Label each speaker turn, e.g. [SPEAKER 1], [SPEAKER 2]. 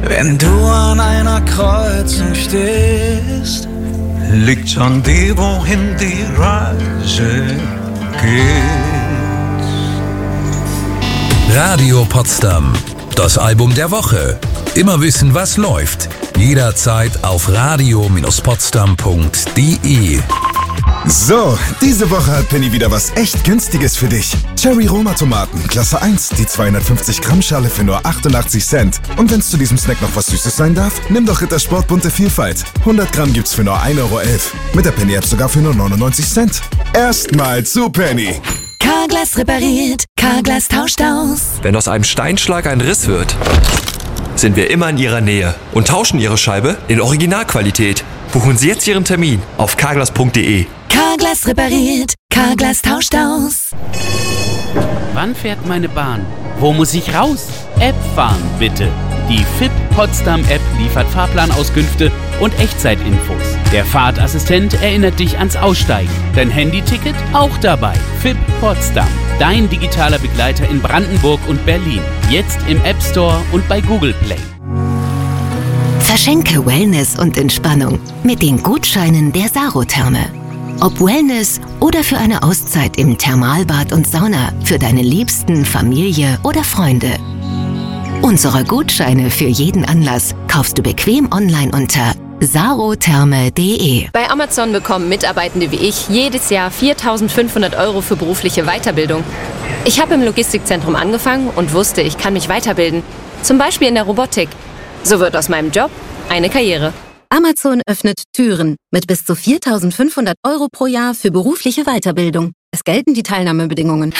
[SPEAKER 1] Wenn du an einer Kreuzung stehst, liegt schon die, wohin die Reise geht.
[SPEAKER 2] Radio Potsdam, das Album der Woche. Immer wissen, was läuft. Jederzeit auf radio-potsdam.de.
[SPEAKER 3] So, diese Woche hat Penny wieder was echt Günstiges für dich. Cherry Roma Tomaten, Klasse 1, die 250 Gramm Schale für nur 88 Cent. Und wenn's zu diesem Snack noch was Süßes sein darf, nimm doch Rittersport bunte Vielfalt. 100 Gramm gibt's für nur 1,11 Euro. Mit der Penny App sogar für nur 99 Cent. Erstmal zu Penny.
[SPEAKER 4] Carglass repariert, Carglass tauscht aus.
[SPEAKER 5] Wenn aus einem Steinschlag ein Riss wird, sind wir immer in Ihrer Nähe und tauschen Ihre Scheibe in Originalqualität. Buchen Sie jetzt Ihren Termin auf carglass.de.
[SPEAKER 4] Carglass repariert, Carglass tauscht aus.
[SPEAKER 6] Wann fährt meine Bahn? Wo muss ich raus? App fahren, bitte. Die FIP Potsdam App liefert Fahrplanauskünfte und Echtzeitinfos. Der Fahrtassistent erinnert dich ans Aussteigen. Dein Handyticket auch dabei. FIP Potsdam, dein digitaler Begleiter in Brandenburg und Berlin. Jetzt im App Store und bei Google Play.
[SPEAKER 4] Verschenke Wellness und Entspannung mit den Gutscheinen der Sarotherme. Ob Wellness oder für eine Auszeit im Thermalbad und Sauna für deine Liebsten, Familie oder Freunde. Unsere Gutscheine für jeden Anlass kaufst du bequem online unter sarotherme.de.
[SPEAKER 7] Bei Amazon bekommen Mitarbeitende wie ich jedes Jahr 4.500 € für berufliche Weiterbildung. Ich habe im Logistikzentrum angefangen und wusste, ich kann mich weiterbilden. Zum Beispiel in der Robotik. So wird aus meinem Job eine Karriere.
[SPEAKER 8] Amazon öffnet Türen mit bis zu 4.500 € pro Jahr für berufliche Weiterbildung. Es gelten die Teilnahmebedingungen.